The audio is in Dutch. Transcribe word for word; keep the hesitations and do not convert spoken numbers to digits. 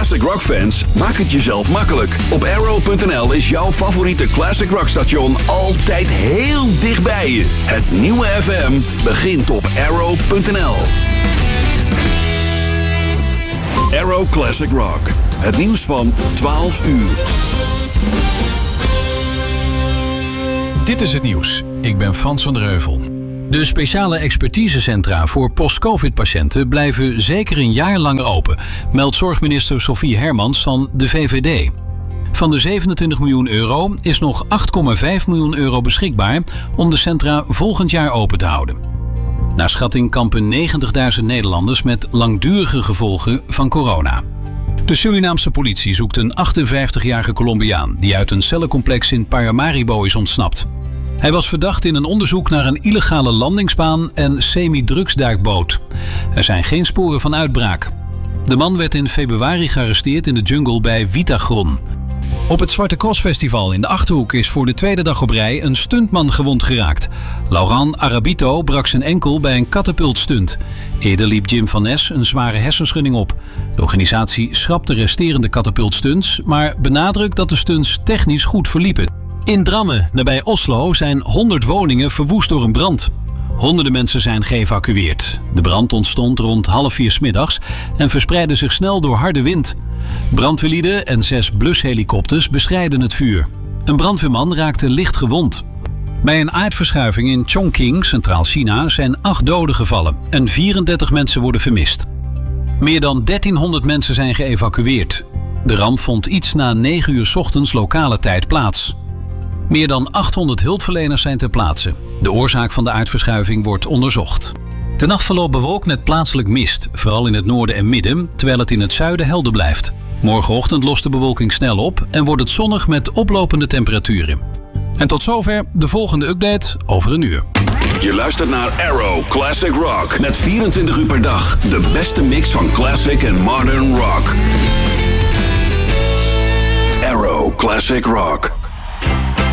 classic rock fans, maak het jezelf makkelijk. Op arrow punt n l is jouw favoriete classic rock station altijd heel dichtbij je. Het nieuwe F M begint op arrow punt n l. Arrow Classic Rock. Het nieuws van twaalf uur. Dit is het nieuws. Ik ben Frans van Dreuvel. De speciale expertisecentra voor post-covid-patiënten blijven zeker een jaar langer open, meldt zorgminister Sophie Hermans van de V V D. Van de zevenentwintig miljoen euro is nog acht komma vijf miljoen euro beschikbaar om de centra volgend jaar open te houden. Naar schatting kampen negentigduizend Nederlanders met langdurige gevolgen van corona. De Surinaamse politie zoekt een achtenvijftigjarige Colombiaan die uit een cellencomplex in Paramaribo is ontsnapt. Hij was verdacht in een onderzoek naar een illegale landingsbaan en semi-drugsduikboot. Er zijn geen sporen van uitbraak. De man werd in februari gearresteerd in de jungle bij Vitagron. Op het Zwarte Cross Festival in de Achterhoek is voor de tweede dag op rij een stuntman gewond geraakt. Laurent Arabito brak zijn enkel bij een katapultstunt. Eerder liep Jim van Nes een zware hersenschudding op. De organisatie schrapt de resterende katapultstunts, maar benadrukt dat de stunts technisch goed verliepen. In Drammen, nabij Oslo, zijn honderd woningen verwoest door een brand. Honderden mensen zijn geëvacueerd. De brand ontstond rond half vier 's middags en verspreidde zich snel door harde wind. Brandweerlieden en zes blushelikopters bestrijden het vuur. Een brandweerman raakte licht gewond. Bij een aardverschuiving in Chongqing, Centraal China, zijn acht doden gevallen en vierendertig mensen worden vermist. Meer dan dertienhonderd mensen zijn geëvacueerd. De ramp vond iets na negen uur 's ochtends lokale tijd plaats. Meer dan achthonderd hulpverleners zijn ter plaatse. De oorzaak van de aardverschuiving wordt onderzocht. De nacht verloopt bewolkt met plaatselijk mist, vooral in het noorden en midden, terwijl het in het zuiden helder blijft. Morgenochtend lost de bewolking snel op en wordt het zonnig met oplopende temperaturen. En tot zover de volgende update over een uur. Je luistert naar Arrow Classic Rock met vierentwintig uur per dag de beste mix van classic en modern rock. Arrow Classic Rock.